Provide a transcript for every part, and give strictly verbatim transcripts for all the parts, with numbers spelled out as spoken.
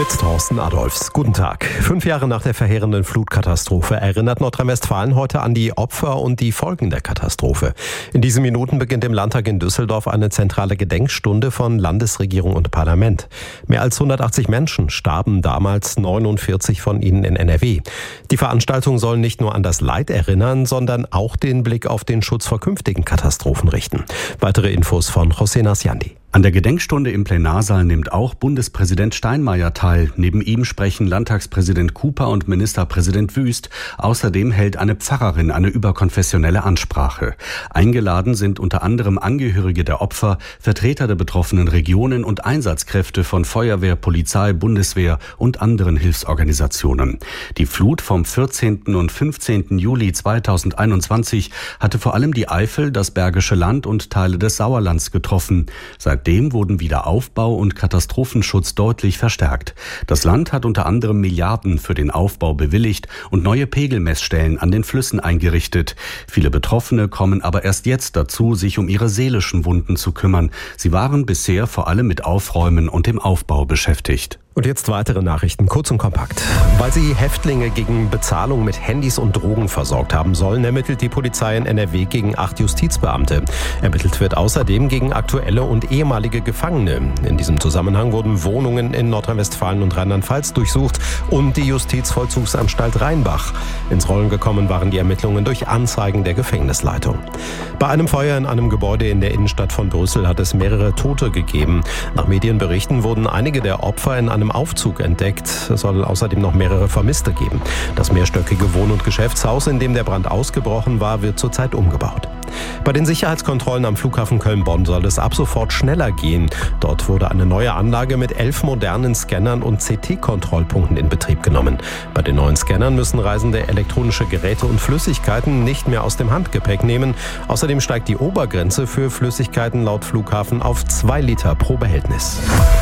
Mit Thorsten Adolfs. Guten Tag. Fünf Jahre nach der verheerenden Flutkatastrophe erinnert Nordrhein-Westfalen heute an die Opfer und die Folgen der Katastrophe. In diesen Minuten beginnt im Landtag in Düsseldorf eine zentrale Gedenkstunde von Landesregierung und Parlament. Mehr als hundertachtzig Menschen starben damals, neunundvierzig von ihnen in N R W. Die Veranstaltung soll nicht nur an das Leid erinnern, sondern auch den Blick auf den Schutz vor künftigen Katastrophen richten. Weitere Infos von José Nasciandi. An der Gedenksstunde im Plenarsaal nimmt auch Bundespräsident Steinmeier teil. Neben ihm sprechen Landtagspräsident Cooper und Ministerpräsident Wüst. Außerdem hält eine Pfarrerin eine überkonfessionelle Ansprache. Eingeladen sind unter anderem Angehörige der Opfer, Vertreter der betroffenen Regionen und Einsatzkräfte von Feuerwehr, Polizei, Bundeswehr und anderen Hilfsorganisationen. Die Flut vom vierzehnten und fünfzehnten Juli zweitausendeinundzwanzig hatte vor allem die Eifel, das Bergische Land und Teile des Sauerlands getroffen. Seitdem wurden Wiederaufbau und Katastrophenschutz deutlich verstärkt. Das Land hat unter anderem Milliarden für den Aufbau bewilligt und neue Pegelmessstellen an den Flüssen eingerichtet. Viele Betroffene kommen aber erst jetzt dazu, sich um ihre seelischen Wunden zu kümmern. Sie waren bisher vor allem mit Aufräumen und dem Aufbau beschäftigt. Und jetzt weitere Nachrichten, kurz und kompakt. Weil sie Häftlinge gegen Bezahlung mit Handys und Drogen versorgt haben sollen, ermittelt die Polizei in N R W gegen acht Justizbeamte. Ermittelt wird außerdem gegen aktuelle und ehemalige Gefangene. In diesem Zusammenhang wurden Wohnungen in Nordrhein-Westfalen und Rheinland-Pfalz durchsucht und die Justizvollzugsanstalt Rheinbach. Ins Rollen gekommen waren die Ermittlungen durch Anzeigen der Gefängnisleitung. Bei einem Feuer in einem Gebäude in der Innenstadt von Brüssel hat es mehrere Tote gegeben. Nach Medienberichten wurden einige der Opfer in einem Aufzug entdeckt. Es soll außerdem noch mehrere Vermisste geben. Das mehrstöckige Wohn- und Geschäftshaus, in dem der Brand ausgebrochen war, wird zurzeit umgebaut. Bei den Sicherheitskontrollen am Flughafen Köln-Bonn soll es ab sofort schneller gehen. Dort wurde eine neue Anlage mit elf modernen Scannern und C T-Kontrollpunkten in Betrieb genommen. Bei den neuen Scannern müssen Reisende elektronische Geräte und Flüssigkeiten nicht mehr aus dem Handgepäck nehmen. Außerdem steigt die Obergrenze für Flüssigkeiten laut Flughafen auf zwei Liter pro Behältnis.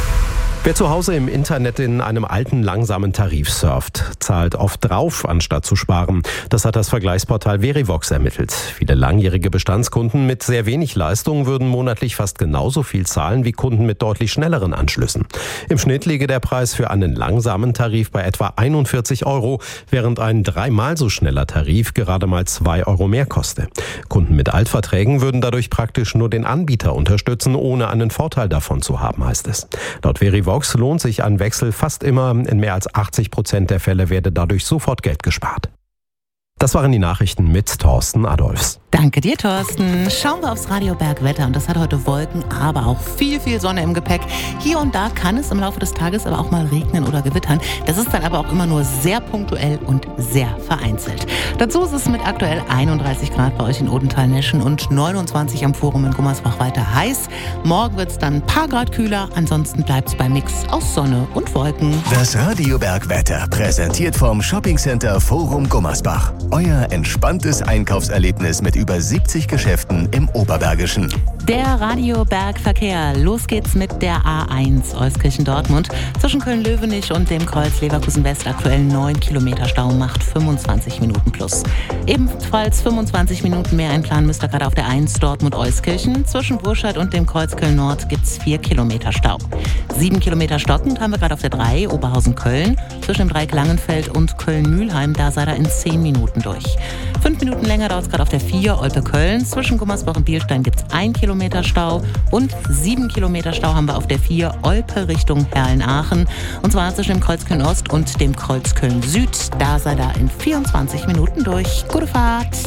Wer zu Hause im Internet in einem alten, langsamen Tarif surft, zahlt oft drauf, anstatt zu sparen. Das hat das Vergleichsportal Verivox ermittelt. Viele langjährige Bestandskunden mit sehr wenig Leistung würden monatlich fast genauso viel zahlen wie Kunden mit deutlich schnelleren Anschlüssen. Im Schnitt liege der Preis für einen langsamen Tarif bei etwa einundvierzig Euro, während ein dreimal so schneller Tarif gerade mal zwei Euro mehr koste. Kunden mit Altverträgen würden dadurch praktisch nur den Anbieter unterstützen, ohne einen Vorteil davon zu haben, heißt es. Laut Verivox lohnt sich ein Wechsel fast immer. In mehr als achtzig Prozent der Fälle werde dadurch sofort Geld gespart. Das waren die Nachrichten mit Thorsten Adolfs. Danke dir, Thorsten. Schauen wir aufs Radiobergwetter. Und das hat heute Wolken, aber auch viel, viel Sonne im Gepäck. Hier und da kann es im Laufe des Tages aber auch mal regnen oder gewittern. Das ist dann aber auch immer nur sehr punktuell und sehr vereinzelt. Dazu ist es mit aktuell einunddreißig Grad bei euch in Odenthal-Neschen und neunundzwanzig am Forum in Gummersbach weiter heiß. Morgen wird es dann ein paar Grad kühler. Ansonsten bleibt es beim Mix aus Sonne und Wolken. Das Radiobergwetter präsentiert vom Shoppingcenter Forum Gummersbach. Euer entspanntes Einkaufserlebnis mit über siebzig Geschäften im Oberbergischen. Der Radiobergverkehr. Los geht's mit der A eins Euskirchen-Dortmund. Zwischen Köln-Löwenich und dem Kreuz Leverkusen-West aktuell neun Kilometer Stau, macht fünfundzwanzig Minuten plus. Ebenfalls fünfundzwanzig Minuten mehr einplanen müsst ihr gerade auf der eins Dortmund-Euskirchen. Zwischen Burscheid und dem Kreuz Köln-Nord gibt's vier Kilometer Stau. sieben Kilometer stockend haben wir gerade auf der drei Oberhausen-Köln. Zwischen dem Dreieck Langenfeld und Köln-Mühlheim, da seid ihr in zehn Minuten durch. Fünf Minuten länger dauert es gerade auf der vier Olpe-Köln. Zwischen Gummersbach und Bielstein gibt es ein Kilometer Stau und sieben Kilometer Stau haben wir auf der vier Olpe Richtung Herrlen-Aachen. Und zwar zwischen dem Kreuz Köln-Ost und dem Kreuz Köln-Süd. Da seid ihr in vierundzwanzig Minuten durch. Gute Fahrt!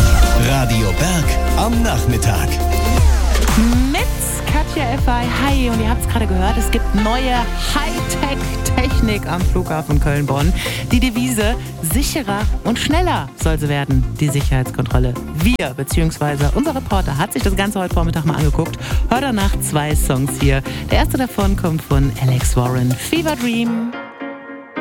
Radio Berg am Nachmittag. Mit Katja Effay. Hi, und ihr habt es gerade gehört, es gibt neue Hightech-Technik am Flughafen Köln-Bonn. Die Devise, sicherer und schneller soll sie werden, die Sicherheitskontrolle. Wir, beziehungsweise unser Reporter, hat sich das Ganze heute Vormittag mal angeguckt. Hört danach zwei Songs hier. Der erste davon kommt von Alex Warren, Fever Dream.